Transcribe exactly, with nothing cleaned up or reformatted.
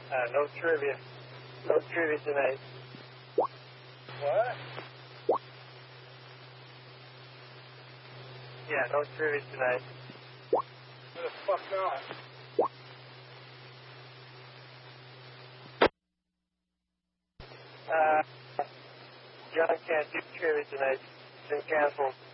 Uh, no trivia. No trivia tonight. What? Yeah, no trivia tonight. What the fuck not? Uh, John can't do trivia tonight. It's been canceled.